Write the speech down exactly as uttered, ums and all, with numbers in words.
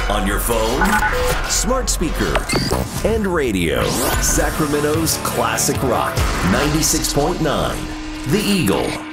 On your phone, smart speaker, and radio. Sacramento's classic rock, ninety-six point nine. The Eagle.